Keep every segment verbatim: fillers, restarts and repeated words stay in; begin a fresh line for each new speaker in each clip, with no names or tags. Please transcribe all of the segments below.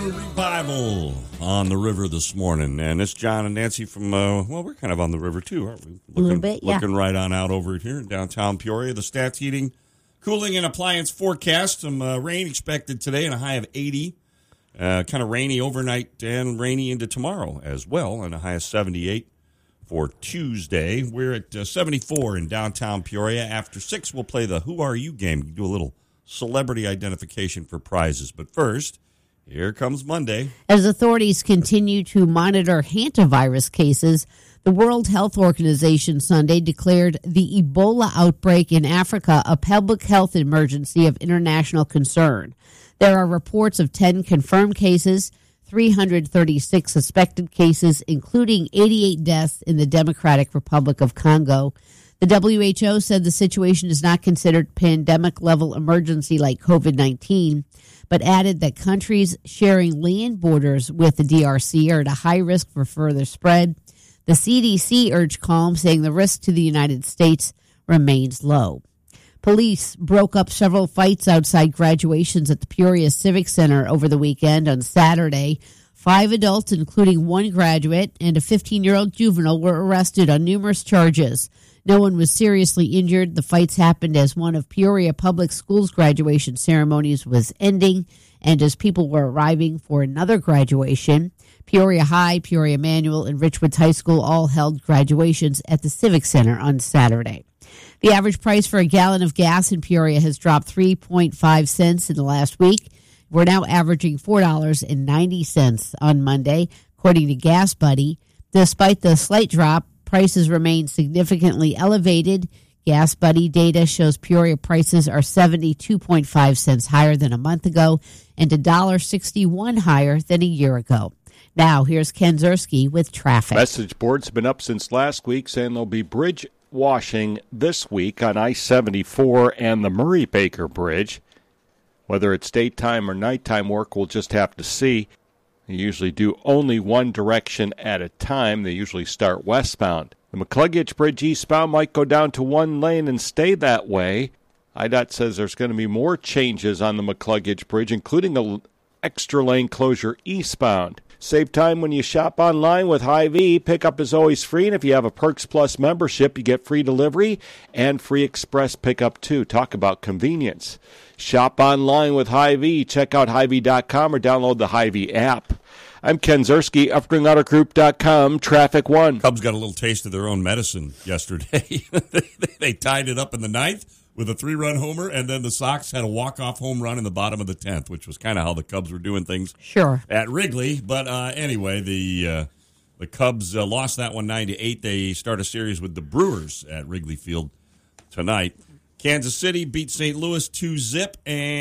Revival on the river this morning, and it's John and Nancy from, uh, well, we're kind of on the river too, aren't we? Looking,
a little bit, yeah.
Looking right on out over here in downtown Peoria. The Stats Heating, Cooling, and Appliance forecast. Some uh, rain expected today and a high of eighty. Uh, kind of rainy overnight and rainy into tomorrow as well, and a high of seventy-eight for Tuesday. We're at uh, seventy-four in downtown Peoria. After six, we'll play the Who Are You game. You do a little celebrity identification for prizes. But first, here comes Monday.
As authorities continue to monitor hantavirus cases, the World Health Organization Sunday declared the Ebola outbreak in Africa a public health emergency of international concern. There are reports of ten confirmed cases, three hundred thirty-six suspected cases, including eighty-eight deaths in the Democratic Republic of Congo. The W H O said the situation is not considered pandemic-level emergency like COVID nineteen, but added that countries sharing land borders with the D R C are at a high risk for further spread. The C D C urged calm, saying the risk to the United States remains low. Police broke up several fights outside graduations at the Peoria Civic Center over the weekend. On Saturday, five adults, including one graduate and a fifteen-year-old juvenile, were arrested on numerous charges. No one was seriously injured. The fights happened as one of Peoria Public Schools' graduation ceremonies was ending and as people were arriving for another graduation. Peoria High, Peoria Manual, and Richwoods High School all held graduations at the Civic Center on Saturday. The average price for a gallon of gas in Peoria has dropped three point five cents in the last week. We're now averaging four dollars and ninety cents on Monday, according to Gas Buddy. Despite the slight drop, prices remain significantly elevated. Gas Buddy data shows Peoria prices are seventy-two point five cents higher than a month ago and one dollar and sixty-one cents higher than a year ago. Now, here's Ken Zerski with traffic.
Message boards have been up since last week, saying there'll be bridge washing this week on I seventy-four and the Murray Baker Bridge. Whether it's daytime or nighttime work, we'll just have to see. They usually do only one direction at a time. They usually start westbound. The McCluggage Bridge eastbound might go down to one lane and stay that way. I D O T says there's going to be more changes on the McCluggage Bridge, including an extra lane closure eastbound. Save time when you shop online with Hy-Vee. Pickup is always free, and if you have a Perks Plus membership, you get free delivery and free express pickup, too. Talk about convenience. Shop online with Hy-Vee. Check out Hy Vee dot com or download the Hy-Vee app. I'm Ken Zerski, Upgrade Auto Group dot com, Traffic One.
Cubs got a little taste of their own medicine yesterday. They tied it up in the ninth with a three-run homer, and then the Sox had a walk-off home run in the bottom of the tenth, which was kind of how the Cubs were doing things
sure.
at Wrigley. But uh, anyway, the uh, the Cubs uh, lost that one nine to eight. They start a series with the Brewers at Wrigley Field tonight. Kansas City beat Saint Louis two zip,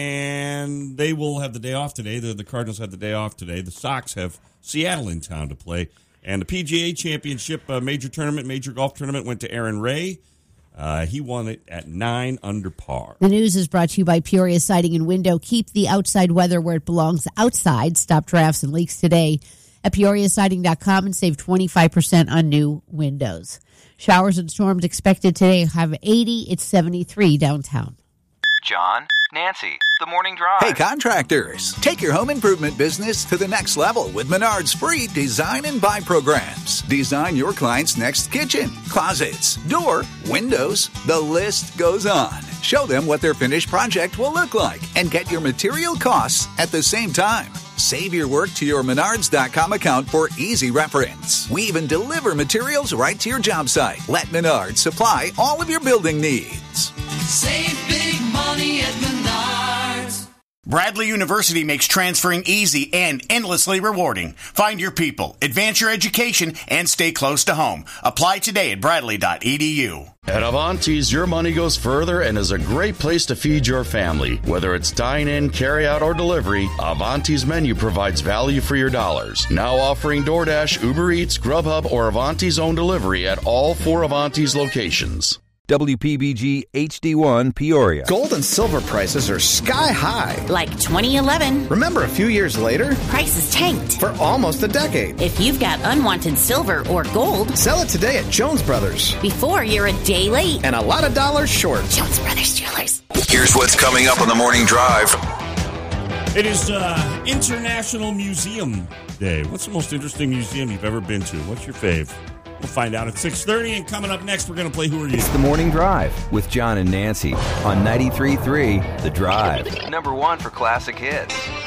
and they will have the day off today. The, the Cardinals have the day off today. The Sox have Seattle in town to play. And the P G A Championship uh, major tournament, major golf tournament, went to Aaron Ray. Uh, he won it at nine under par.
The news is brought to you by Peoria Siding and Window. Keep the outside weather where it belongs outside. Stop drafts and leaks today at Peoria Siding dot com and save twenty-five percent on new windows. Showers and storms expected today. Have eighty. It's seventy-three downtown.
John, Nancy, the morning drive.
Hey, contractors, take your home improvement business to the next level with Menard's free design and buy programs. Design your client's next kitchen, closets, door, windows. The list goes on. Show them what their finished project will look like and get your material costs at the same time. Save your work to your Menards dot com account for easy reference. We even deliver materials right to your job site. Let Menards supply all of your building needs.
Save big money at Menards.
Bradley University makes transferring easy and endlessly rewarding. Find your people, advance your education, and stay close to home. Apply today at bradley dot e d u.
At Avanti's, your money goes further and is a great place to feed your family. Whether it's dine-in, carry-out, or delivery, Avanti's menu provides value for your dollars. Now offering DoorDash, Uber Eats, Grubhub, or Avanti's own delivery at all four Avanti's locations.
W P B G H D one Peoria.
Gold and silver prices are sky high.
Like twenty eleven.
Remember a few years later?
Prices tanked.
For almost a decade.
If you've got unwanted silver or gold,
sell it today at Jones Brothers.
Before you're a day late.
And a lot of dollars short.
Jones Brothers Jewelers.
Here's what's coming up on the morning drive.
It is uh, International Museum Day. What's the most interesting museum you've ever been to? What's your fave? We'll find out at six thirty, and coming up next, we're going to play Who Are You?
It's the Morning Drive with John and Nancy on ninety-three point three The Drive.
Number one for classic hits.